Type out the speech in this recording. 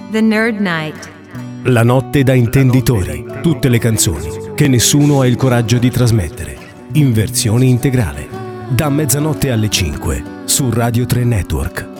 The Nerd Night. La notte da intenditori. Tutte le canzoni che nessuno ha il coraggio di trasmettere. In versione integrale. Da mezzanotte alle 5 su Radio 3 Network.